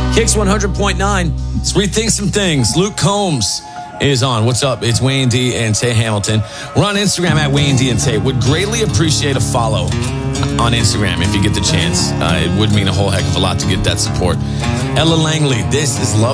Kicks 100.9. Let's rethink some things. Luke Combs is on. What's up? It's Wayne D and Tay Hamilton. We're on Instagram at Wayne D and Tay. Would greatly appreciate a follow on Instagram if you get the chance. It would mean a whole heck of a lot to get that support. Ella Langley, this is Love